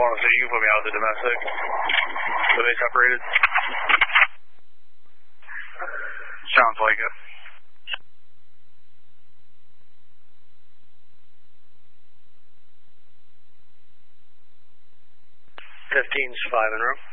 Solano City, you can put me out with the domestic. So they separated? Sounds like it. 15's 5 in row.